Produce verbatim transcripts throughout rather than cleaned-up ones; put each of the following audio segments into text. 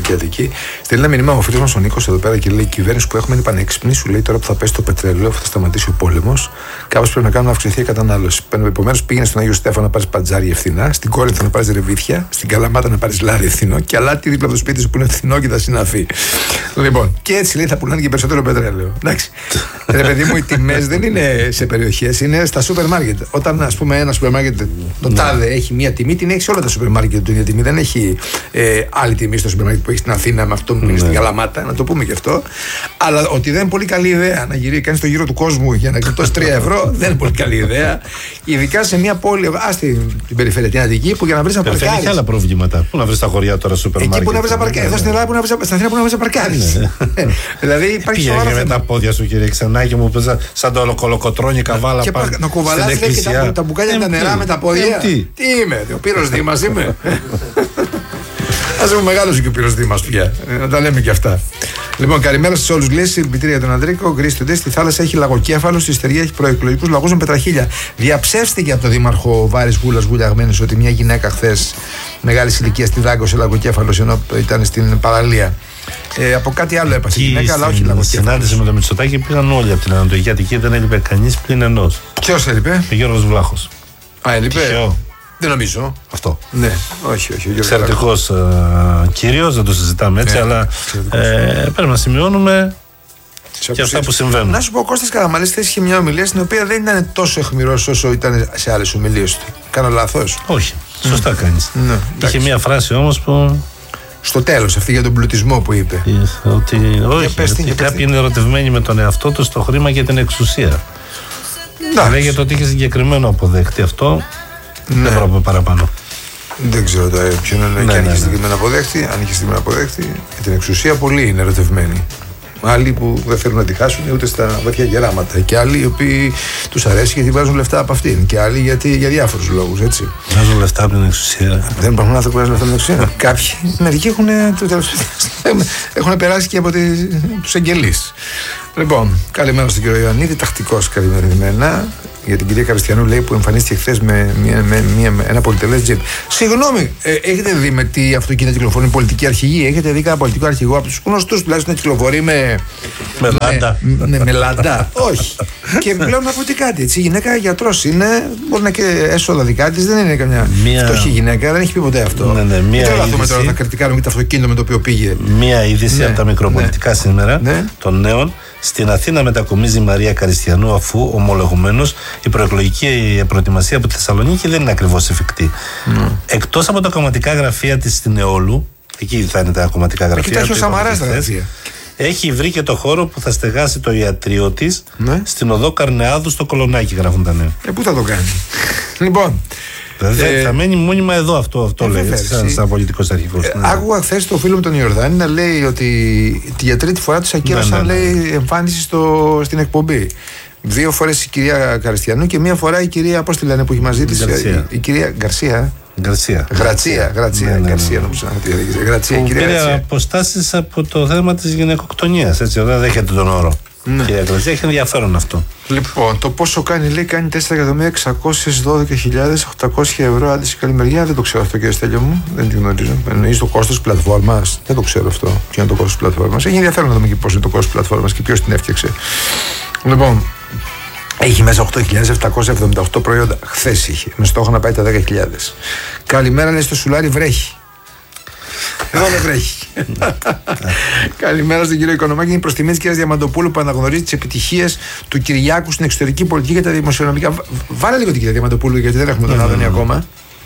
Κεντρική Αττική. Στέλνει ένα μήνυμα ο φίλος μας ο Νίκος εδώ πέρα και λέει: η κυβέρνηση που έχουμε είναι πανέξυπνη. Σου λέει τώρα που θα πέσει το πετρέλαιο, θα σταματήσει ο πόλεμος. Κάπως πρέπει να κάνουμε να αυξηθεί η κατανάλωση. Επομένως πήγαινε στον Άγιο Στέφανο να πάρεις παντζάρι ευθυνά, στην Κόρινθο να πάρεις ρεβίθια, στην Καλαμάτα να πάρεις λάδι ευθυνό και αλάτι δίπλα από το σπίτι σου που είναι ευθυνό και θα συναφεί. Λοιπόν, και έτσι λέει θα πουλάνε και περισσότερο πετρέλαιο. Εντάξει. Ρε παιδί μου, οι τιμές δεν είναι σε περιοχές, είναι στα σούπερ μάρκετ. Όταν ας πούμε ένα σούπερ μάρκετ, το τάδε έχει μία τιμή, την έχει σε όλα τα σούπερ μάρκετ του ίδια τιμή. Δεν έχει ε, άλλη τιμή στο σούπερ μάρκετ που έχει στην Αθήνα με αυτό που είναι στην Καλαμάτα, να το πούμε και αυτό. Αλλά ότι δεν είναι πολύ καλή ιδέα να γυρίσει κανείς το γύρο του κόσμου για να γλιτώσει τρία ευρώ, δεν είναι πολύ καλή ιδέα. Ειδικά σε μια πόλη, α την, την περιφέρεια, την Αττική, που για να βρει να παρκάρεις. Έχει άλλα προβλήματα. Πού να βρει τα χωριά τώρα σούπερ μάρκετ. Εκεί που να βρει να παρκάρεις. Εδώ στην Ελλάδα που να βρει, στην Αθήνα που να βρει να παρκάρεις. Δηλαδή υπάρχει σοβαρό θέμα. Με τα πόδια σου, κύριε Ξενάκη μου, που σαν το κολοκοτρώνει καβάλα πάνω. Να κουβαλάς τα μπουκάλια με τα νερά με τα πόδια. Τι είμαι, ο Πύρος Δήμας είμαι. Ας είμαι μεγάλος και ο Πύρος Δήμας πια. Να τα λέμε και αυτά. Λοιπόν, καλημέρα σε όλους. Λέει συλληπιτήρια για τον Ανδρίκο. Γκρίστοντε στη θάλασσα έχει λαγοκέφαλο, στη Στεριά έχει προεκλογικούς λαγούς με πετραχίλια. Διαψεύστηκε από τον Δήμαρχο Βάρης Γούλας Γουλιαγμένης ότι μια γυναίκα χθες μεγάλης ηλικίας τη δάγκωσε λαγοκέφαλος ενώ ήταν στην παραλία. Ε, από κάτι άλλο έπασε η γυναίκα, αλλά όχι λαγοκέφαλος. Στην συνάντηση με το Μητσοτάκη πήγαν όλοι από την Ανατολική Αττική, δεν έλειπε κανείς πλην ενός. Ποιος έλειπε? Ο Γιώργος Βλάχος. Α, έλειπε. Τυχαίο. Δεν νομίζω. Αυτό. Ναι, όχι, όχι. Εξαιρετικός κυρίως, δεν το συζητάμε έτσι, ναι, αλλά ε, πρέπει να σημειώνουμε και αυτά που συμβαίνουν. Να σου πω, ο Κώστας Καραμανλής είχε μια ομιλία στην οποία δεν ήταν τόσο αιχμηρός όσο ήταν σε άλλες ομιλίες του. Κάνω λάθος? Όχι. Σωστά mm. κάνεις. Ναι, είχε μια φράση όμως που. Στο τέλος, αυτή για τον πλουτισμό που είπε. Ότι, όχι, πες, ότι κάποιοι είναι ερωτευμένοι με τον εαυτό του στο χρήμα και την εξουσία. Λέγεται ότι είχε συγκεκριμένο αποδέκτη αυτό. Ναι. Δεν μπορώ παραπάνω. Δεν ξέρω τώρα ποιο είναι, ναι, και αν είχε συγκεκριμένο αποδέκτη. Αν είχε συγκεκριμένο αποδέκτη, με την εξουσία πολλοί είναι ερωτευμένοι. Άλλοι που δεν θέλουν να τη χάσουν ούτε στα βαθιά γεράματα. Και άλλοι οι οποίοι τους αρέσει γιατί βγάζουν λεφτά από αυτήν. Και άλλοι γιατί, για διάφορους λόγους. Έτσι. Βγάζουν λεφτά από την εξουσία. Δεν υπάρχουν άνθρωποι που βγάζουν λεφτά από την εξουσία. Κάποιοι, μερικοί έχουν, έχουν περάσει και από τους εγγελείς. Λοιπόν, καλημέρα στον κύριο Ιωαννίδη. Τακτικός καλημερισμένα. Για την κυρία Καριστιανού, λέει, που εμφανίστηκε χθες με, με, με, με, με ένα πολυτελές τζιπ. Συγγνώμη, ε, έχετε δει με τι αυτοκίνητα κυκλοφορούν πολιτικοί αρχηγοί? Έχετε δει κανένα πολιτικό αρχηγό από τους γνωστούς τουλάχιστον να κυκλοφορεί με. Με λάντα. Με, με, με λάντα. Όχι. Και επιπλέον να πω τι κάτι. Έτσι, η γυναίκα γιατρός είναι, μπορεί να και έσοδα δικά της, δεν είναι καμιά μία... φτωχή γυναίκα, δεν έχει πει ποτέ αυτό. Ναι, ναι, μία δεν τρελαθούμε τώρα να κριτικάρουμε και το αυτοκίνητο με το οποίο πήγε. Μία είδηση ναι, από τα μικροπολιτικά ναι, σήμερα ναι, των νέων. Στην Αθήνα μετακομίζει η Μαρία Καριστιανού, αφού ομολογουμένως η προεκλογική προετοιμασία από τη Θεσσαλονίκη δεν είναι ακριβώς εφικτή. Mm. Εκτός από τα κομματικά γραφεία της στην Εόλου, εκεί θα είναι τα κομματικά γραφεία. Εκεί τα έχει ο Σαμαράς τα γραφεία. Έχει βρει και το χώρο που θα στεγάσει το ιατρείο της ναι, στην οδό Καρνεάδου στο Κολονάκι, γράφουν τα νέα. Ε, πού θα το κάνει? Λοιπόν. Δηλαδή ε, θα μένει μόνιμα εδώ αυτό, αυτό ε, λέει, σαν, σαν πολιτικός αρχηγός. Ε, άκουγα χθες το φίλο μου τον Ιορδάνη να λέει ότι για τρίτη φορά τους ακύρωσαν, ναι, ναι, ναι, λέει, εμφάνιση στο, στην εκπομπή. Δύο φορές η κυρία Καριστιανού και μία φορά η κυρία, πώς τη λένε που έχει μαζί της, η, η κυρία Γκαρσία. Γκαρσία. Γρατσία, Γρατσία, ναι, ναι, ναι. Γκαρσία νομίζω να τη έλεγε. Γρατσία, που κυρία πήρε αποστάσεις από το θέμα της γυναικοκτονίας, έτσι, δεν δέχεται τον όρο. Ναι. Κυρία Γρατσία, έχει ενδιαφέρον αυτό. Λοιπόν, το πόσο κάνει, λέει, κάνει τέσσερα εκατομμύρια εξακόσιες δώδεκα χιλιάδες οκτακόσια ευρώ άντε σε καλημεριά. Δεν το ξέρω αυτό, κύριε Στέλιο μου. Δεν το γνωρίζω. Εννοείς το κόστος πλατφόρμας? Δεν το ξέρω αυτό. Ποιο είναι το κόστος πλατφόρμας? Έχει ενδιαφέρον να δούμε και πώς είναι το κόστος πλατφόρμας και ποιος την έφτιαξε. Λοιπόν, έχει μέσα οκτώ χιλιάδες επτακόσια εβδομήντα οκτώ προϊόντα. Χθες είχε. Με στόχο να πάει τα δέκα χιλιάδες. Καλημέρα, λέει, στο Σουλάρι βρέχει. Εδώ δεν βρέχει. Καλημέρα στον κύριο Οικονομάκη. Είναι προς τιμή της κυρίας Διαμαντοπούλου που αναγνωρίζει τις επιτυχίες του Κυριάκου στην εξωτερική πολιτική και τα δημοσιονομικά. Βάλε λίγο την κυρία Διαμαντοπούλου, γιατί δεν έχουμε τον Άδωνη ακόμα.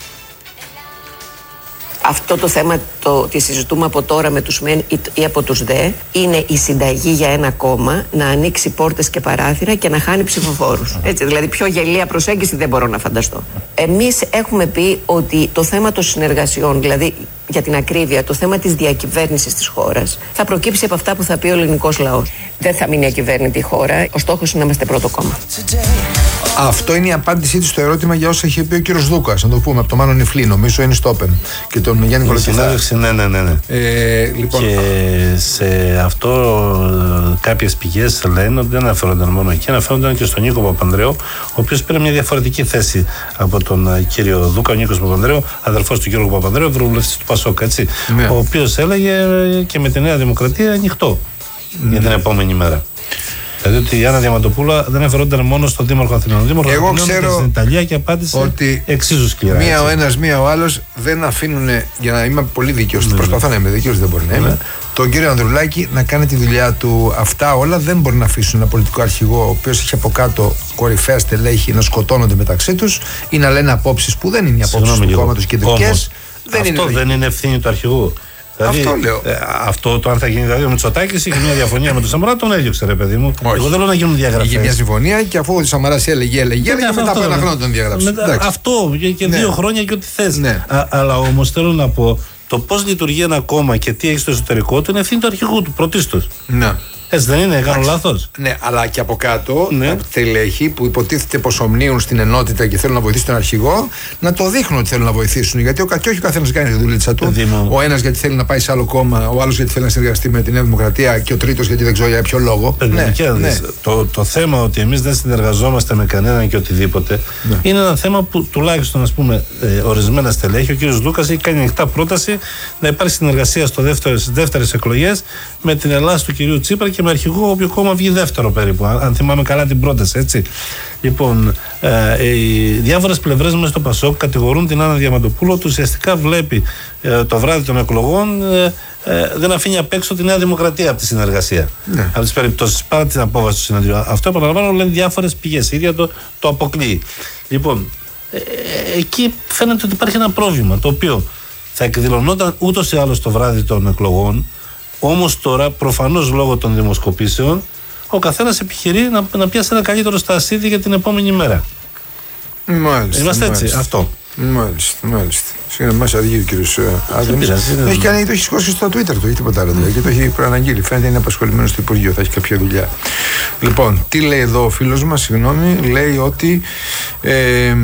Αυτό το θέμα το ότι συζητούμε από τώρα με τους ΜΕΝ ή από τους ΔΕ είναι η συνταγή για ένα κόμμα να ανοίξει πόρτες και παράθυρα και να χάνει ψηφοφόρους. Έτσι, δηλαδή πιο γελία προσέγγιση δεν μπορώ να φανταστώ. Εμείς έχουμε πει ότι το θέμα των συνεργασιών, δηλαδή για την ακρίβεια, το θέμα της διακυβέρνησης της χώρας θα προκύψει από αυτά που θα πει ο ελληνικός λαός. Δεν θα μείνει ακυβέρνητη η χώρα. Ο στόχος είναι να είμαστε πρώτο κόμμα. Αυτό είναι η απάντησή του στο ερώτημα για όσα είχε πει ο κύριος Δούκας. Να το πούμε από το Μάνο Νιφλή, νομίζω είναι στο Open. Και τον Γιάννη Κολοκυθά. Ναι, ναι, ναι. ναι. Ε, λοιπόν, και σε αυτό κάποιες πηγές λένε ότι δεν αναφέρονταν μόνο εκεί, αναφέρονταν και στον Νίκο Παπανδρέου, ο οποίος πήρε μια διαφορετική θέση από τον κύριο Δούκα. Ο Νίκος Παπανδρέου, αδερφός του Γιώργου Παπανδρέου, ευρωβουλευτής του Πασόκ, έτσι. Ναι. Ο οποίος έλεγε και με τη Νέα Δημοκρατία ανοιχτό ναι. για την επόμενη μέρα. Δηλαδή ότι η Άννα Διαμαντοπούλου δεν αφαιρόταν μόνο στον Δήμαρχο Αθηνών. Δήμαρχο Εγώ Αθηνών ξέρω στην Ιταλία και απάντησε ότι εξίσου σκληρά. Μία έτσι. ο ένας, μία ο άλλος δεν αφήνουν, για να είμαι πολύ δίκαιος, ναι, προσπαθώ να είμαι δίκαιος, δεν μπορεί να είμαι, ναι. τον κύριο Ανδρουλάκη να κάνει τη δουλειά του. Αυτά όλα δεν μπορεί να αφήσουν ένα πολιτικό αρχηγό, ο οποίος έχει από κάτω κορυφαία στελέχη να σκοτώνονται μεταξύ τους ή να λένε απόψεις που δεν είναι οι απόψεις του κόμματος κεντρικές. Αυτό είναι, δεν είναι ευθύνη του αρχηγού. Δηλαδή, αυτό λέω. Ε, αυτό το αν θα γίνει δηλαδή ο Μητσοτάκης είχε μια διαφωνία με τον Σαμαρά, τον έδιωξε ρε παιδί μου. Όχι. Εγώ δεν λέω να γίνουν διαγραφές. Είχε μια συμφωνία και αφού ο Σαμαράς έλεγε, έλεγε, έλεγε και μετά από ένα χρόνο τον διαγράψε. Αυτό και, και ναι. δύο χρόνια και ό,τι θες. Ναι. Α, αλλά όμως θέλω να πω το πώς λειτουργεί ένα κόμμα και τι έχει στο εσωτερικό του είναι ευθύνη του αρχηγού του πρωτίστως. Ναι. Έτσι δεν είναι, κάνω λάθος. Ναι, αλλά και από κάτω ναι. τα τελέχη που υποτίθεται πως ομνίουν στην ενότητα και θέλουν να βοηθήσουν τον αρχηγό, να το δείχνουν ότι θέλουν να βοηθήσουν. Γιατί ο, και όχι ο καθένας κάνει τη δουλίτσα του. Δήμο. Ο ένας γιατί θέλει να πάει σε άλλο κόμμα, ο άλλος γιατί θέλει να συνεργαστεί με τη Νέα Δημοκρατία και ο τρίτος γιατί δεν ξέρω για ποιο λόγο. Ναι, ναι. Το, το θέμα ότι εμείς δεν συνεργαζόμαστε με κανέναν και οτιδήποτε ναι. είναι ένα θέμα που τουλάχιστον ας πούμε ε, ορισμένα στελέχη. Ο κ. Δούκας έχει κάνει ανοιχτά πρόταση να υπάρχει συνεργασία στι δεύτερες εκλογές με την Ελλάδα του κ. Τσίπρα και με αρχηγό όποιο κόμμα βγει δεύτερο περίπου, αν θυμάμαι καλά την πρόταση, έτσι. Λοιπόν, ε, οι διάφορες πλευρές μέσα στο Πασόκ κατηγορούν την Άννα Διαμαντοπούλου ότι ουσιαστικά βλέπει ε, το βράδυ των εκλογών ε, ε, δεν αφήνει απ' έξω τη Νέα Δημοκρατία από τη συνεργασία. Ναι. Από τις περιπτώσεις παρά την απόβαση του συνεδρίου. Αυτό επαναλαμβάνω λένε διάφορες πηγές. Η ίδια το, το αποκλείει. Λοιπόν, ε, ε, εκεί φαίνεται ότι υπάρχει ένα πρόβλημα το οποίο θα εκδηλωνόταν ούτως ή άλλως το βράδυ των εκλογών. Όμως τώρα, προφανώς λόγω των δημοσκοπήσεων, ο καθένας επιχειρεί να, να πιάσει ένα καλύτερο στασίδι για την επόμενη μέρα. Μάλιστα. Είμαστε μάλιστα. έτσι, αυτό. Μάλιστα, μάλιστα. Συγγνώμη, μας αργεί ο κύριος Άδωνης. Έχει κάνει, το έχει σηκώσει στο Twitter του, έχει τίποτα άλλο. Και το έχει προαναγγείλει. Φαίνεται είναι απασχολημένο στο Υπουργείο, θα έχει κάποια δουλειά. Λοιπόν, τι λέει εδώ ο φίλος μας, συγγνώμη, λέει ότι. Ε,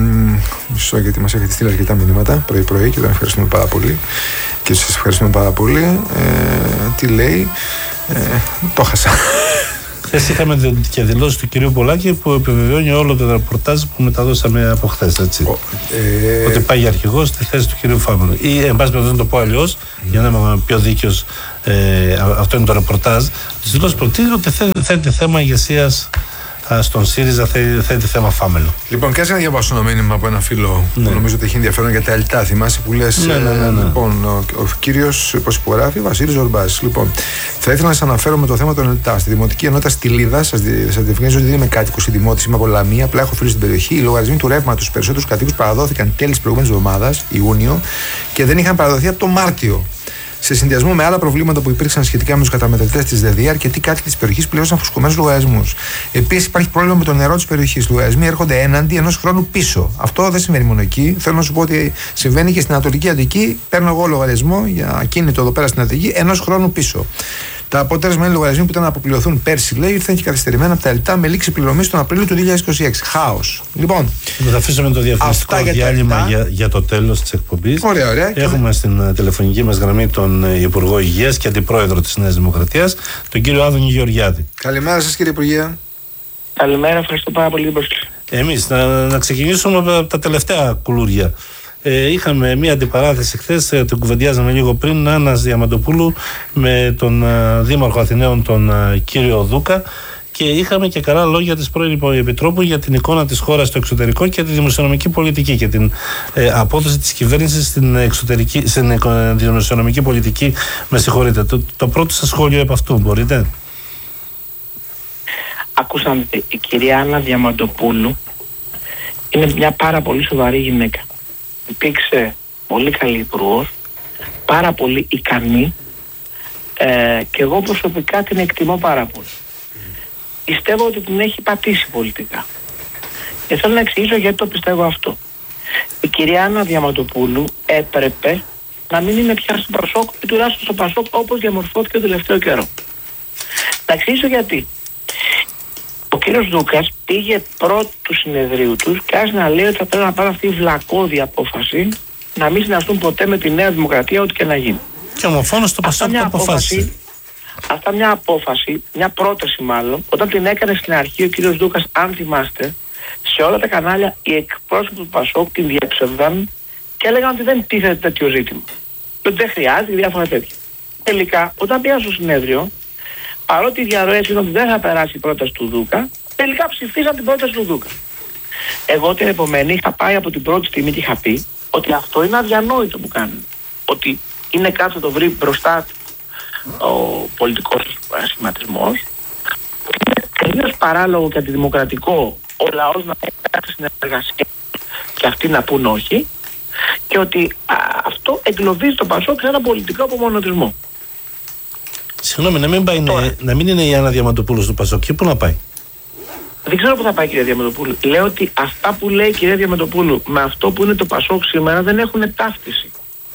μισό, γιατί μας έχετε στείλει αρκετά μηνύματα πρωί-πρωί και τον ευχαριστούμε πάρα πολύ. Και σας ευχαριστούμε πάρα πολύ. Ε, τι λέει. Ε, το χάσα. Χθες είχαμε και δηλώσεις του κυρίου Πολάκη που επιβεβαιώνει όλο το ρεπορτάζ που μεταδώσαμε από χθες. Ε... Ότι πάει για αρχηγός στη θέση του κυρίου Φάμελου. Ή, εν πάση περιπτώσει, να το πω αλλιώς, mm. για να είμαι πιο δίκαιος, ε, αυτό είναι το ρεπορτάζ. Τις δηλώσεις προτείνει ότι θέτει θέμα ηγεσίας στον ΣΥΡΙΖΑ, θέτει θέμα Φάμελο. Λοιπόν, κάτσε να διαβάσω ένα μήνυμα από ένα φίλο ναι. που νομίζω ότι έχει ενδιαφέρον για τα ελτά. Θυμάσαι που λες. Ναι, ναι, ναι, ναι. Λοιπόν, ο, ο κύριος, πώς υπογράφει, Βασίλης Ζορμπάς. Λοιπόν, θα ήθελα να σας αναφέρω με το θέμα των ελτά. Στη Δημοτική Ενότητα στη Λίδα, σας διευκρινίζω ότι δεν είμαι κάτοικος ή δημότης, είμαι από Λαμία. Απλά έχω φίλους στην περιοχή. Οι λογαριασμοί του ρεύματος στους περισσότερους κατοίκους παραδόθηκαν τέλη της προηγούμενης εβδομάδας, Ιούνιο, και δεν είχαν παραδοθεί από το Μάρτιο. Σε συνδυασμό με άλλα προβλήματα που υπήρξαν σχετικά με τους καταμετρητές της ΔΕΔΙΑ, αρκετοί κάτοικοι της περιοχής πλήρωσαν φουσκωμένους λογαριασμούς. Επίσης, υπάρχει πρόβλημα με το νερό της περιοχής. Οι λογαριασμοί έρχονται έναντι ενός χρόνου πίσω. Αυτό δεν συμβαίνει μόνο εκεί. Θέλω να σου πω ότι συμβαίνει και στην Ανατολική Αττική. Παίρνω εγώ λογαριασμό για ακίνητο εδώ πέρα στην Αττική ενός χρόνου πίσω. Τα αποτέλεσμα είναι λογαριασμοί που ήταν να αποπληρωθούν πέρσι, λέει, ήρθαν και καθυστερημένα από τα ελτά με λήξη πληρωμής τον Απρίλιο του δύο χιλιάδες είκοσι έξι. Χάος. Λοιπόν, θα αφήσουμε το διαφημιστικό διάλειμμα για, για, για το τέλος της εκπομπής. Ωραία, ωραία. Έχουμε και... στην τηλεφωνική μας γραμμή τον Υπουργό Υγείας και Αντιπρόεδρο της Νέας Δημοκρατίας, τον κύριο Άδωνη Γεωργιάδη. Καλημέρα σας, κύριε Υπουργέ. Καλημέρα, ευχαριστώ πάρα πολύ την πρόσκληση. Εμείς να, να ξεκινήσουμε από τα τελευταία κουλούρια. Ε, είχαμε μία αντιπαράθεση χθες, ε, την κουβεντιάζαμε λίγο πριν, Άννας Διαμαντοπούλου με τον ε, Δήμαρχο Αθηναίων, τον ε, κύριο Δούκα, και είχαμε και καλά λόγια της πρώην Επιτρόπου για την εικόνα της χώρας στο εξωτερικό και τη δημοσιονομική πολιτική και την ε, απόδοση της κυβέρνησης στην, εξωτερική, στην ε, δημοσιονομική πολιτική. Με συγχωρείτε, το, το πρώτο σας σχόλιο επ' αυτού μπορείτε? Ακούσαμε, η κυρία Άννα Διαμαντοπούλου είναι μια πάρα πολύ σοβαρή γυναίκα. Υπήρξε πολύ καλή υπουργός, πάρα πολύ ικανή, ε, και εγώ προσωπικά την εκτιμώ πάρα πολύ. Πιστεύω ότι την έχει πατήσει πολιτικά. Και θέλω να εξηγήσω γιατί το πιστεύω αυτό. Η κυρία Άννα Διαμαντοπούλου έπρεπε να μην είναι πια στο Πασόκ ή τουλάχιστον στο Πασόκ όπως διαμορφώθηκε το τελευταίο καιρό. Να εξηγήσω γιατί. Ο κ. κύριος Δούκας πήγε πρώτο του συνεδρίου τους και άρχισε να λέει ότι θα πρέπει να πάρει αυτή η βλακώδη απόφαση να μην συναστούν ποτέ με τη Νέα Δημοκρατία, ό,τι και να γίνει. Και ομοφόνος το Πασόκ το αποφάσισε. Αυτά μια απόφαση, μια πρόταση μάλλον, όταν την έκανε στην αρχή ο κύριος Δούκας, αν θυμάστε, σε όλα τα κανάλια οι εκπρόσωποι του Πασόκ την διέψευδαν και έλεγαν ότι δεν τίθεται τέτοιο ζήτημα. Ότι δεν χρειάζεται διάφορα τέτοια. Τελικά, όταν πήγαν στο συνέδριο, παρότι οι διαρροές ήταν ότι δεν θα περάσει η πρόταση του Δούκα, τελικά ψηφίσαν την πρόταση του Δούκα. Εγώ την επομένη είχα πάει από την πρώτη στιγμή και είχα πει ότι αυτό είναι αδιανόητο που κάνουν. Ότι είναι κάτι το βρει μπροστά ο πολιτικός σχηματισμός, είναι τελείως παράλογο και αντιδημοκρατικό ο λαός να έχει κάτι συνεργασία και αυτοί να πούν όχι, και ότι α, αυτό εγκλωβίζει το Πασόκ σε ένα πολιτικό απομονωτισμό. Συγγνώμη, να μην, πάει, Τώρα, να μην είναι η Άννα Διαμαντοπούλου στο Πασόκ, και πού να πάει? Δεν ξέρω πού θα πάει η κυρία Διαμαντοπούλου. Λέω ότι αυτά που λέει η κυρία Διαμαντοπούλου με αυτό που είναι το Πασόκ σήμερα δεν έχουν ταύτιση.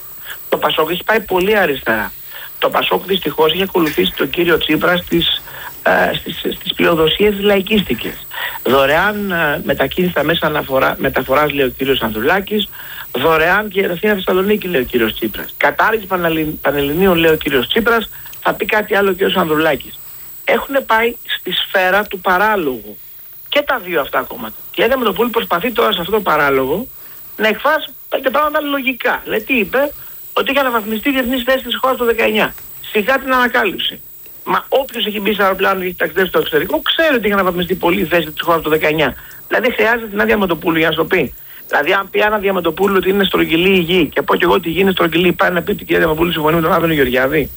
Το Πασόκ έχει πάει πολύ αριστερά. Το Πασόκ δυστυχώς έχει ακολουθήσει τον κύριο Τσίπρα στις, ε, στις, στις πλειοδοσίες λαϊκίστικες. Δωρεάν ε, μετακίνηση στα μέσα αναφορά, μεταφοράς, λέει ο κύριος Ανδρουλάκης, δωρεάν και Αθήνα Θεσσαλονίκη, λέει ο κύριος Τσίπρας. Κατάργηση πανελληνίων, λέει ο κύριος Τσίπρας, θα πει κάτι άλλο ο κύριος Ανδρουλάκης. Έχουν πάει στη σφαίρα του παράλογου. Και τα δύο αυτά κόμματα. Και η Διαμαντοπούλου προσπαθεί τώρα σε αυτό το παράλογο να εκφράσει και πράγματα λογικά. Δηλαδή τι είπε? Ότι είχε αναβαθμιστεί η διεθνής θέση της χώρας το δεκαεννιά. Σιγά την ανακάλυψη. Μα όποιος έχει μπει σε αεροπλάνο και έχει ταξιδέψει στο εξωτερικό, ξέρει ότι είχε αναβαθμιστεί πολύ η θέση της χώρας το δεκαεννιά. Δηλαδή χρειάζεται την Άννα Διαμαντοπούλου για να σου το πει. Δηλαδή, αν πει Άννα Διαμαντοπούλου ότι είναι στρογγυλή η γη και πω και εγώ ότι η γη είναι στρογγυλή, πάει να πει ότι η κυρία Διαμαντοπούλου συμφωνεί με τον Άδωνο Γεωργιάδη.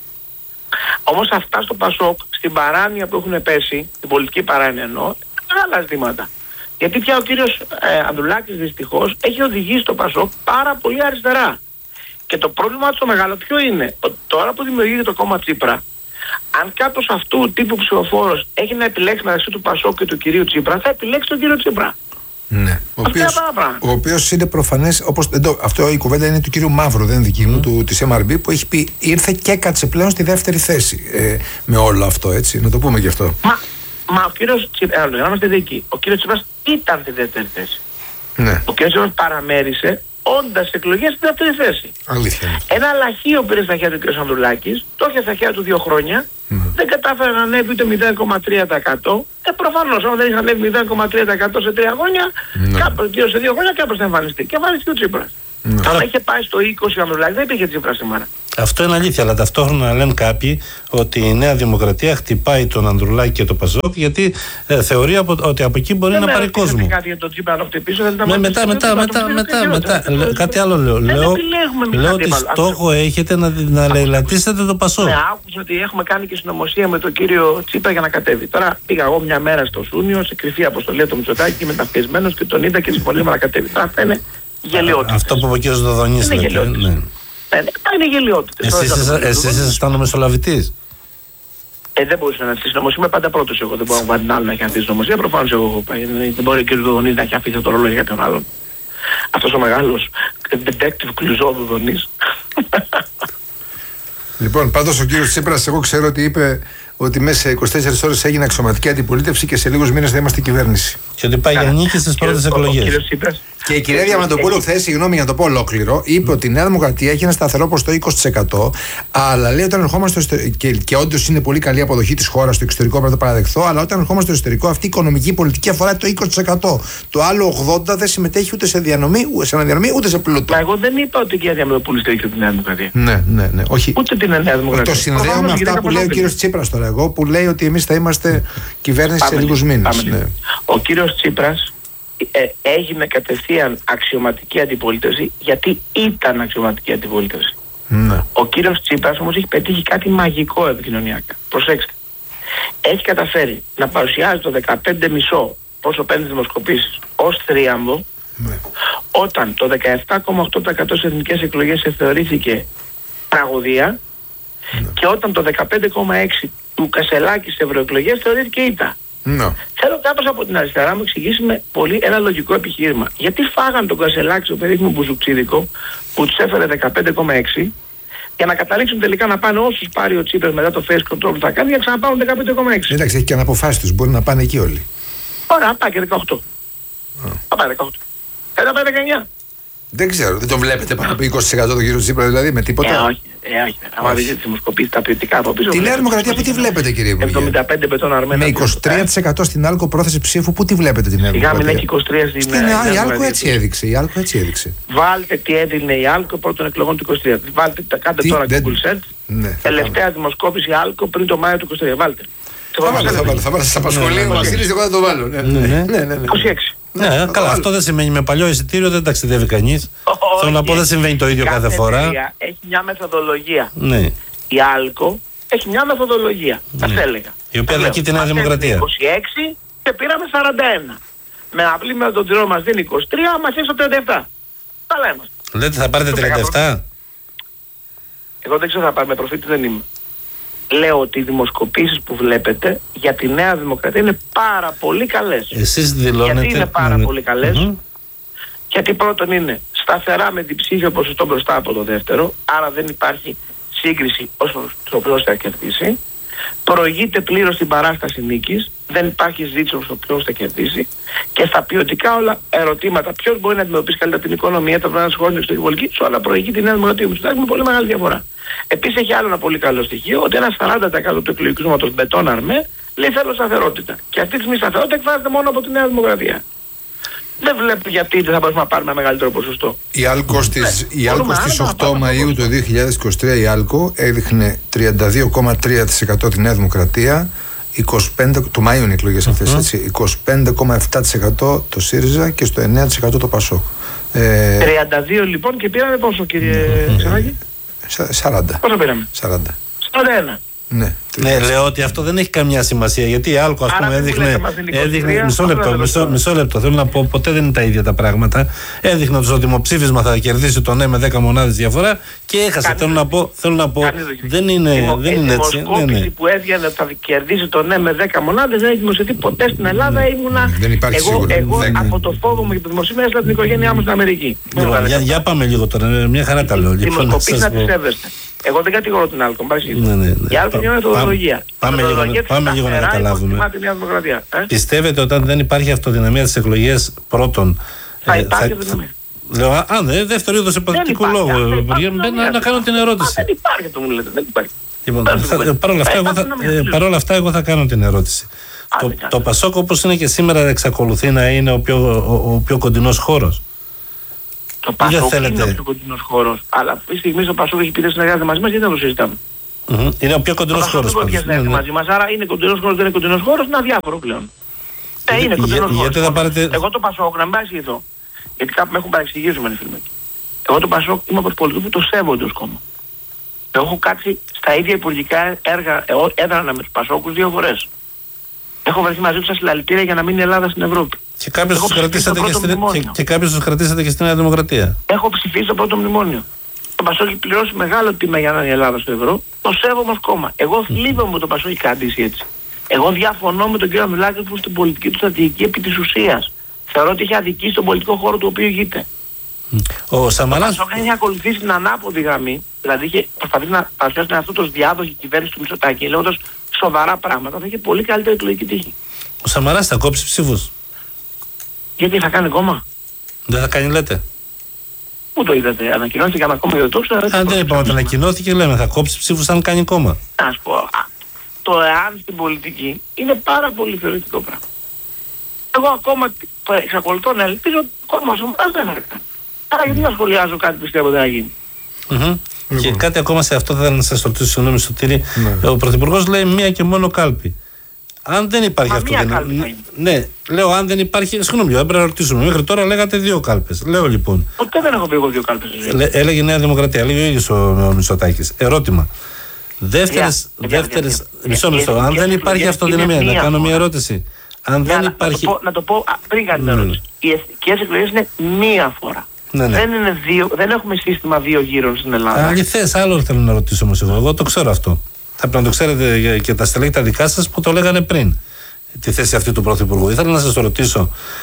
Όμως αυτά στο Πασόκ, στην παράνοια που έχουν πέσει, την πολιτική παράνοια εννοώ, είναι άλλα ζητήματα. Γιατί πια ο κύριος ε, Ανδρουλάκης δυστυχώς έχει οδηγήσει το Πασόκ πάρα πολύ αριστερά. Και το πρόβλημα του το μεγάλο ποιο είναι? Ότι τώρα που δημιουργείται το κόμμα Τσίπρα, αν κάποιος αυτού τύπου ψηφοφόρος έχει να επιλέξει μεταξύ του Πασόκ και του κυρίου Τσίπρα, θα επιλέξει τον κύριο Τσίπρα. Ναι. Ο οποίος, ο οποίος είναι προφανές, όπως, εδώ, αυτό η κουβέντα είναι του κύριου Μαύρου, δεν είναι δική μου, mm. του, της εμ αρ μπι, που έχει πει ήρθε και κάτσε πλέον στη δεύτερη θέση ε, με όλο αυτό, έτσι, να το πούμε και αυτό. Μα, μα ο κύριος Τσίπρας, να είμαστε δίκοι, ο κύριος Τσίπρας ήταν στη δεύτερη θέση. Ναι. Ο κύριος Τσίπρας παραμέρισε όντας εκλογές στη δεύτερη θέση. Αλήθεια. Ένα λαχείο πήρε στα χέρια του κ. Ανδρουλάκης, το είχε στα χέρια του δύο χρόνια, mm. δεν κατάφερε να ανέβει ούτε μηδέν κόμμα τρία τοις εκατό. Ε, προφανώς, αν δεν είχε ανέβει μηδέν κόμμα τρία τοις εκατό σε τρία χρόνια, mm. κάπως, σε δύο χρόνια κάπως θα εμφανιστεί. Και εμφανιστεί ο Τσίπρας. Mm. Αν είχε πάει στο είκοσι ο Ανδρουλάκης, δεν υπήρχε Τσίπρα σήμερα. Αυτό είναι αλήθεια, αλλά ταυτόχρονα λένε κάποιοι ότι η Νέα Δημοκρατία χτυπάει τον Ανδρουλάκη και τον Πασόκ, γιατί ε, θεωρεί από, ότι από εκεί μπορεί δεν να πάρει κόσμο. Δεν κάτι για τον Τσίπρα να το χτυπήσω, δεν με, μετά, μετά, μετά, μετά, μετά, κάτι άλλο λέω. Λέω, λέω ότι στόχο έχετε να, να λαιλατίσετε τον Πασόκ. Ναι, άκουσα ότι έχουμε κάνει και συνωμοσία με τον κύριο Τσίπρα για να κατέβει. Τώρα πήγα εγώ μια μέρα στο Σούνιο, σε κρυφή αποστολή του Μητσοτάκη, μεταπιεσμένος και τον είδα και συμφωνήμα να κατέβει. Τώρα αυτά είναι γελιότητα. Αυτό που είπε ο κ. Δοδονής. Είναι γελιότητα. Είναι γελιότητες. Εσείς ήσασταν ο μεσολαβητής? Ε, δεν μπορούσα να τη συνωμοσία. Είμαι πάντα πρώτος εγώ. Δεν μπορώ να βάλει άλλο να έχει αφήσει συνωμοσία. Προφανώς εγώ έχω πάει. Δεν μπορεί ο κ. Δοδονής να έχει αφήσει το ρολόι για τον άλλον. Αυτός ο μεγάλος detective Κλουζό Δοδονής. Λοιπόν, πάντως ο κύριος Τσίπρας, εγώ ξέρω ότι είπε ότι μέσα σε είκοσι τέσσερις ώρες έγινε αξιωματική αντιπολίτευση και σε λίγους μήνες θα είμαστε κυβέρνηση. Και ότι πάει για νίκη στις πρώτες εκλογές. Και η κυρία Διαμαντοπούλου χθες, συγγνώμη για να το πω ολόκληρο, είπε ότι η Νέα Δημοκρατία έχει ένα σταθερό ποσοστό είκοσι τοις εκατό, αλλά λέει όταν ερχόμαστε στο εσωτερικό, και, και όντως είναι πολύ καλή αποδοχή της χώρας στο εξωτερικό, πρέπει να το παραδεχθώ, αλλά όταν ερχόμαστε στο εσωτερικό, αυτή η οικονομική πολιτική αφορά το είκοσι τοις εκατό. Το άλλο ογδόντα τοις εκατό δεν συμμετέχει ούτε σε διανομή, ούτε σε αναδιανομή, ούτε σε πλούτο. Μα εγώ δεν είπα ότι η κυρία Διαμαντοπούλου στέκει τη Νέα Δημοκρατία. Ναι, ναι, ναι. Όχι. Ούτε την Νέα Δημοκρατία. Το συνδέω με αυτά που λέει ο κύριος Τσίπρας τώρα, εγώ που λέει ότι εμείς θα είμαστε κυβέρνηση σε λίγους μήνες. Ναι. Ο κύριος Τσίπρας ε, έγινε κατευθείαν αξιωματική αντιπολίτευση γιατί ήταν αξιωματική αντιπολίτευση. Ναι. Ο κύριος Τσίπρας όμως έχει πετύχει κάτι μαγικό επικοινωνιακά. Προσέξτε. Έχει καταφέρει να παρουσιάζει το δεκαπέντε κόμμα πέντε πόσο παίρνει δημοσκοπήσεις ως θρίαμβο, ναι. Όταν το δεκαεπτά κόμμα οκτώ τοις εκατό στις εθνικές εκλογές θεωρήθηκε τραγωδία, ναι. Και όταν το δεκαπέντε κόμμα έξι τοις εκατό του Κασελάκη στις ευρωεκλογές θεωρήθηκε ήττα. No. Θέλω κάποιος από την αριστερά μου εξηγήσει με πολύ ένα λογικό επιχείρημα. Γιατί φάγαν τον Κασελάκη στο περίφημο μπουζουξίδικο που τους έφερε δεκαπέντε κόμμα έξι για να καταλήξουν τελικά να πάνε όσους πάρει ο Τσίπρας μετά το face control που θα κάνει για να ξαναπάρουν δεκαπέντε κόμμα έξι. Εντάξει, έχει και αναποφάσεις τους, μπορεί να πάνε εκεί όλοι. Ωραία, πάει και δεκαοκτώ. Θα πάει δεκαοκτώ. Θα πάει δεκαεννιά. Δεν ξέρω, δεν το βλέπετε πάνω από είκοσι τοις εκατό τον κύριο Τσίπρα δηλαδή με τίποτα. Ε, όχι, ε, όχι. Αν δείτε τις δημοσκοπήσεις τα ποιοτικά από πίσω. Τη Νέα Δημοκρατία πού τη βλέπετε, κύριε Υπουργέ? εβδομήντα πέντε πετών αρμένα. Με είκοσι τρία τοις εκατό στην άλκο πρόθεση ψήφου, πού τη βλέπετε την Νέα Δημοκρατία? Σιγά μην έχει είκοσι τρία στην στην η άλκο έτσι έδειξε. Η άλκο έτσι έδειξε. Βάλτε τι έδινε η άλκο πρώτων εκλογών του είκοσι τρία. Βάλτε, κάντε Τι, τώρα δεν... Google Search. Ναι, Τελευταία δημοσκόπηση άλκο πριν το Μάιο του είκοσι τρία. Βάλτε. Θα βάλω, θα βάλω, θα βάλω, σας απασχολεί ο Βασίλης, εγώ θα το βάλω. Ναι, ναι, ναι. είκοσι έξι. Ναι, καλά, αυτό δεν σημαίνει με παλιό εισιτήριο δεν ταξιδεύει κανείς. Θέλω να πω δεν συμβαίνει το ίδιο κάθε φορά. Έχει μια μεθοδολογία. Ναι. Η άλκο έχει μια μεθοδολογία. Θα Ναι. σας έλεγα. Η οποία δακεί τη Νέα Δημοκρατία. είκοσι έξι και πήραμε σαράντα ένα. Με απλή με τον τζιρό μας δίνει είκοσι τρία, μας ήρθε τριάντα επτά. Καλά είμαστε. Λέτε θα πάρετε τριάντα επτά. Εγώ δεν ξέρω θα πάρει, με προφήτη δεν είμαι. Λέω ότι οι δημοσκοπήσεις που βλέπετε για τη Νέα Δημοκρατία είναι πάρα πολύ καλές. Εσείς δηλώνετε... Γιατί είναι πάρα ναι, πολύ καλές? Mm-hmm. Γιατί πρώτον είναι σταθερά με διψήφιο ποσοστό μπροστά από το δεύτερο, άρα δεν υπάρχει σύγκριση όσο το ποιος θα κερδίσει. Προηγείται πλήρως την παράσταση νίκης, δεν υπάρχει ζήτηση όσο ποιος θα κερδίσει. Και στα ποιοτικά όλα ερωτήματα, ποιος μπορεί να αντιμετωπίσει καλύτερα την οικονομία, τα πράγματα σχόλια, την εξωτερική πολιτική, όλα προηγεί τη Νέα Δημοκρατία. Μου με πολύ μεγάλη διαφορά. Επίσης έχει άλλο ένα πολύ καλό στοιχείο, ότι ένα σαράντα τοις εκατό του εκλογικού σώματος Μπετών Αρμέ λέει θέλω σταθερότητα. Και αυτή τη στιγμή σταθερότητα εκφράζεται μόνο από τη Νέα Δημοκρατία. Δεν βλέπω γιατί δεν θα μπορούμε να πάρουμε ένα μεγαλύτερο ποσοστό. Η άλκο στις, η άλκο στις οκτώ Μαΐου του δύο χιλιάδες είκοσι τρία η άλκο έδειχνε τριάντα δύο κόμμα τρία τοις εκατό τη Νέα Δημοκρατία, είκοσι πέντε τοις εκατό του Μαΐου είναι οι εκλογές αυτές, έτσι, είκοσι πέντε κόμμα επτά τοις εκατό το ΣΥΡΙΖΑ και στο εννέα τοις εκατό το ΠΑΣΟΚ. Ε, τριάντα δύο λοιπόν και πήραμε πόσο, κύριε Ξενάκη? σαράντα. Πόσο πήραμε? σαράντα. σαράντα ένα. Ναι, ναι, λέω ότι αυτό δεν έχει καμιά σημασία. Γιατί η άλκο, ας πούμε, έδειχνε. έδειχνε μισό λεπτό, μισό, μισό λεπτό. Θέλω να πω, ποτέ δεν είναι τα ίδια τα πράγματα. Έδειχνε ότι στο δημοψήφισμα θα κερδίσει το ναι με δέκα μονάδες διαφορά και έχασε. Θέλω να πω, θέλω να πω δεν είναι, Δημο, δεν είναι έτσι. Η δημοσκόπηση που έβγαινε ότι θα κερδίσει το ναι με δέκα μονάδες δεν έχει δημοσιευτεί ποτέ στην Ελλάδα. Ήμουνα. Δεν υπάρχει εγώ, σίγουρα. εγώ δεν... από το φόβο μου για το δημοσίευμα έστειλα την οικογένειά μου στην Αμερική. Λοιπόν, για, για πάμε λίγο τώρα. Μια χαρά τα λέω. Δημοσκοπήσεις να τις έβρεστε. Εγώ δεν κατηγορώ την άλκο, ναι, ναι, ναι. Η άλκο είναι μια μεθοδολογία. Πάμε, λίγο, πάμε λίγο να καταλάβουμε. Ε? Πιστεύετε όταν δεν υπάρχει αυτοδυναμία στις εκλογές πρώτον... Θα υπάρχει ε, αυτοδυναμία. Λέω, α, ναι, δεύτερο είδος επαγγελματικού λόγου. Να, να κάνω την ερώτηση. Δεν υπάρχει αυτό μου λέτε, δεν υπάρχει. Λοιπόν, παρόλα αυτά εγώ θα κάνω την ερώτηση. Το, το Πασόκ όπως είναι και σήμερα εξακολουθεί να είναι ο πιο, ο, ο πιο κοντινός χώρος. Το Πασόκ είναι ο πιο κοντινός χώρος. Αλλά αυτή τη στιγμή ο Πασόκ έχει πει δεν συνεργάζεται μαζί μας, γιατί δεν το συζητάμε. Mm-hmm. Είναι ο πιο κοντινός χώρος. Το Πασόκ δεν μαζί μας, άρα είναι κοντινός χώρος, δεν είναι κοντινός χώρος, είναι αδιάφορο πλέον. Ε, είναι κοντινός χώρος. Πάρετε... Εγώ το Πασόκ, να μην παρεξηγηθώ, γιατί κάπου με έχουν παρεξηγήσει με φίλοι μου. Εγώ το Πασόκ είμαι από τους πολιτικούς που το σέβονται ως κόμμα. Εγώ έχω κάτσει στα ίδια υπουργικά έργα, έδρανα με τους Πασόκους δύο φορές. Έχω βρεθεί μαζί τους στα συλλαλητήρια για να μείνει η Ελλάδα στην Ευρώπη. Και κάποιους τους κρατήσατε και, στην... και, και κάποιους τους κρατήσατε και στη Νέα Δημοκρατία. Έχω ψηφίσει το πρώτο μνημόνιο. Το Πασόκ έχει πληρώσει μεγάλο τίμημα για να είναι η Ελλάδα στο ευρώ. Το σέβομαι ως κόμμα. Εγώ θλίβομαι με το Πασόκ κρατήσει έτσι. Εγώ διαφωνώ με τον κύριο Μητσοτάκη που στην πολιτική του στρατηγική επί της ουσίας. Θεωρώ ότι έχει αδικήσει τον πολιτικό χώρο του οποίου ηγείται. Ο Σαμαράς... Το Πασόκ έχει ακολουθήσει την ανάποδη γραμμή. Δηλαδή είχε προσπαθήσει να παρουσιάσει τον εαυτό του ως διάδοχη κυβέρνηση του Μητσοτάκη, λέγοντας σοβαρά πράγματα, θα είχε πολύ καλύτερη εκλογική τύχη. Ο Σαμαράς θα κόψει ψήφους. Γιατί θα κάνει κόμμα? Δεν θα κάνει, λέτε. Πού το είδατε, ανακοινώθηκε ένα κόμμα για το τόξο. Αν δεν είπαμε ότι ανακοινώθηκε, λέμε θα κόψει ψήφους αν κάνει κόμμα. Να σου πω, α, το εάν στην πολιτική είναι πάρα πολύ θεωρητικό πράγμα. Εγώ ακόμα εξακολουθώ να ελπίζω ότι το κόμμα σου δεν θα κάνει. Άρα γιατί να σχολιάζω κάτι που πιστεύω δεν θα γίνει. Mm-hmm. Και κάτι ακόμα σε αυτό θα ήθελα να σας ρωτήσω, συγγνώμη Σωτήρη. Ναι. Ο Πρωθυπουργός λέει μία και μόνο κάλπη. Αν δεν υπάρχει αυτό. Δεν... Ναι, λέω αν δεν υπάρχει. Συγγνώμη, έπρεπε να ρωτήσουμε. Μέχρι τώρα λέγατε δύο κάλπες. Λέω λοιπόν. Ποτέ δεν έχω πει εγώ δύο κάλπες. Έλεγε η Νέα Δημοκρατία, έλεγε ο ίδιος ο Μητσοτάκης. Ερώτημα. Δεύτερες. Δεύτερες. Μισό μισό. Αν δεν υπάρχει αυτοδυναμία, να κάνω μια ερώτηση. Αν δεν υπάρχει. Να το πω πριν κάνει την ερώτηση. Οι εθνικές εκλογές είναι μία φορά. Ναι, ναι. Δεν, είναι δύο, δεν έχουμε σύστημα δύο γύρων στην Ελλάδα. Αληθές, άλλο θέλω να ρωτήσω όμως εγώ. Εγώ το ξέρω αυτό. Θα πρέπει να το ξέρετε και τα στελέχη τα δικά σας που το λέγανε πριν. Τη θέση αυτή του Πρωθυπουργού. Ήθελα να σας το ρωτήσω.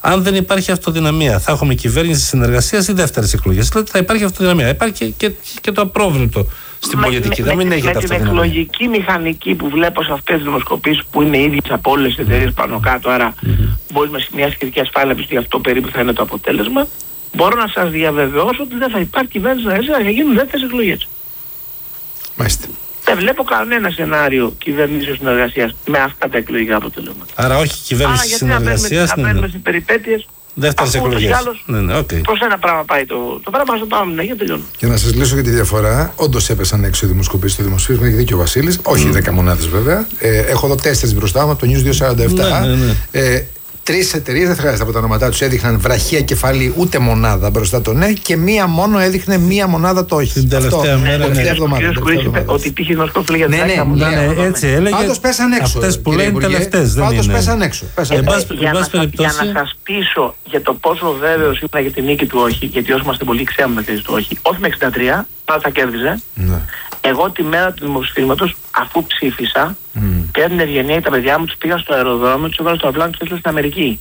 Αν δεν υπάρχει αυτοδυναμία, θα έχουμε κυβέρνηση συνεργασίας ή δεύτερες εκλογές. Δηλαδή θα υπάρχει αυτοδυναμία. Υπάρχει και, και, και το απρόβλεπτο στην με, πολιτική. Με, να μην με, έχετε με την αυτοδυναμία. εκλογική μηχανική που βλέπω σε αυτές τις δημοσκοπήσεις που είναι ίδιες από όλες τις εταιρείες πάνω κάτω, άρα mm-hmm. μπορεί με μια σχετική ασφάλεια να πεις ότι αυτό περίπου θα είναι το αποτέλεσμα. Μπορώ να σας διαβεβαιώσω ότι δεν θα υπάρχει κυβέρνηση συνεργασίας, θα γίνουν δεύτερες εκλογές. Μάλιστα. Δεν βλέπω κανένα σενάριο κυβερνήσεως συνεργασίας με αυτά τα εκλογικά αποτελέσματα. Άρα όχι κυβέρνηση συνεργασίας. Αν μπαίνουμε στις περιπέτειες. Δεύτερες εκλογές. Ναι, ναι, okay. Προς ένα πράγμα πάει το, το πράγμα, στο πάμε να γίνει, τελειώνει. Για να σας λύσω για τη διαφορά, όντως έπεσαν έξω οι δημοσκοπήσεις στο δημοσίευμα, έχει δίκιο ο Βασίλης. Όχι δέκα mm. μονάδες βέβαια. Ε, έχω εδώ τέσσερις μπροστά μου από το News διακόσια σαράντα επτά. Ναι, ναι, ναι. Ε, Τρεις εταιρείες, δεν χρειάζεται από τα ονόματά τους, έδειχναν βραχία κεφαλή ούτε μονάδα μπροστά το ναι και μία μόνο έδειχνε μία μονάδα το όχι. Την τελευταία μέρα, ναι. εβδομάδα. Ότι υπήρχε γνωστό για ναι, ναι, ναι, ναι, έτσι έλεγε. Πάντως πέσαν έξω. Αυτές που λένε τελευταίες. Πάντως πέσαν έξω. Για να σας πείσω για το πόσο βέβαιος ήμουν για την νίκη του όχι, γιατί όσοι είμαστε πολύ ξέρουμε τη θέση του όχι, όχι με εξήντα τρία, πάντα θα κέρδιζε. Εγώ τη μέρα του δημοψηφίσματος, αφού ψήφισα, mm. πήρα την ευγενία τα παιδιά μου, τους πήγα στο αεροδρόμιο, τους έβαλα στο αεροπλάνο και τους έστειλα στην Αμερική.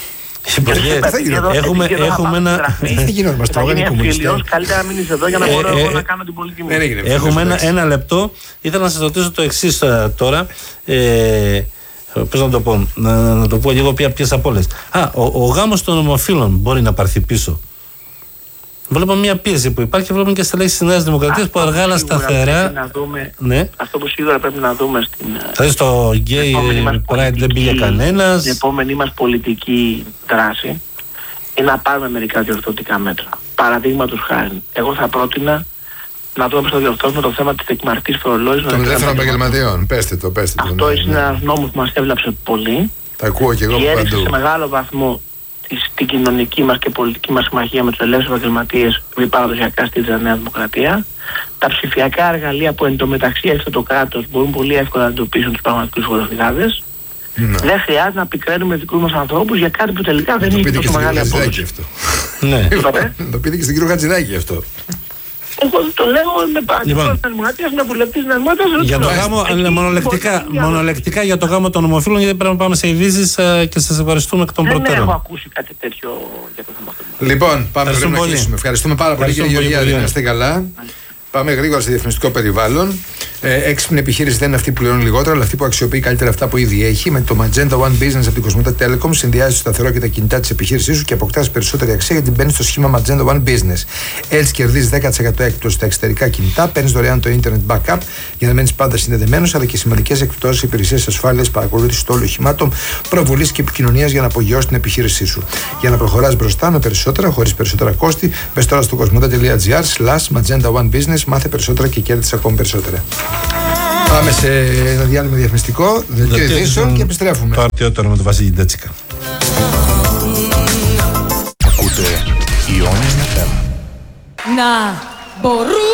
Έχουμε, έχουμε ένα. Δεν γίνονται μας τρώγανε οι κομμουνιστές. Καλύτερα να μείνεις εδώ για να μπορώ εγώ να κάνω την πολιτική μου. Έχουμε ένα, ένα λεπτό. Ήθελα να σας ρωτήσω το εξής τώρα. Ε, Πώς να το πω, να, να το πω λίγο ποιες από όλες. Α, ο, ο γάμος των ομοφύλων μπορεί να πάρθει πίσω. Βλέπουμε μια πίεση που υπάρχει και βλέπουμε και στελέχη της Νέας Δημοκρατίας που αργά σταθερά. Ναι. Αυτό που σίγουρα πρέπει να δούμε στην. Δηλαδή στο γκέι Pride δεν πήγε κανένας. Την επόμενη μας πολιτική δράση είναι να πάρουμε μερικά διορθωτικά μέτρα. Παραδείγματος χάρη, εγώ θα πρότεινα να δούμε πώς θα διορθώσουμε το θέμα της τεκμαρτής φορολόγησης των ελεύθερων επαγγελματιών. Πέστε το, πέστε το. Αυτό είναι ένας νόμος που μας έβλαψε πολύ. Τα ακούω και εγώ παντού. Διέριξε σε μεγάλο βαθμό στην κοινωνική μας και πολιτική μας συμμαχία με τους ελεύθερους επαγγελματίες που παραδοσιακά στη Νέα Δημοκρατία. Τα ψηφιακά εργαλεία που εν τω μεταξύ έρχεται το κράτος μπορούν πολύ εύκολα να εντοπίσουν τους πραγματικούς φοροφυγάδες. Ναι. Δεν χρειάζεται να πικραίνουμε δικούς μας ανθρώπους για κάτι που τελικά δεν είναι τόσο μεγάλη απόδοση. Ναι, το πείτε και στον κύριο Χατζηδάκη αυτό. Εγώ το λέω με πάλι. Με βουλευτής να για το γάμο, μονολεκτικά, μονολεκτικά για το γάμο των ομοφύλων, γιατί πρέπει να πάμε σε ειδήσεις και σας ευχαριστούμε εκ των προτέρων. Δεν έχω ακούσει κάτι τέτοιο για το θέμα αυτό. Λοιπόν, πάμε να κλείσουμε. Ευχαριστούμε πάρα πολύ κύριε Γεωργιάδη. Να είστε καλά. Πάμε γρήγορα σε διαφημιστικό περιβάλλον. Ε, έξυπνη επιχείρηση δεν είναι αυτή που πληρώνει λιγότερα, αλλά αυτή που αξιοποιεί καλύτερα αυτά που ήδη έχει. Με το Magenta One Business από την Κοσμοτέ Telecom συνδυάζει το σταθερό και τα κινητά τη επιχείρησή σου και αποκτά περισσότερη αξία γιατί μπαίνει στο σχήμα Magenta One Business. Έτσι κερδίζει δέκα τοις εκατό έκπτωση στα εξωτερικά κινητά, παίρνει δωρεάν το Internet Backup για να μένει πάντα συνδεδεμένο, αλλά και σημαντικέ εκπτώσει υπηρεσίε ασφάλεια, παρακολούθηση όλων οχημάτων, προβολή και επικοινωνία για να απογειώσει την επιχείρησή σου. Για να προχωρά μπροστά με περισσότερα, χωρί περισσότερα κόστη, μπε τώρα στο κοσμοτέ.gr slash Magenta One Business, μάθε περισσότερα και κέρδισε ακόμη περισσότερα. Πάμε σε ένα διάλειμμα διαφημιστικό, δελτίο ειδήσεων και επιστρέφουμε. Το αρτιότερο με τον Βασίλη Ντέτσικα. Ακούτε Ιόνιος εφ εμ. Να μπορούν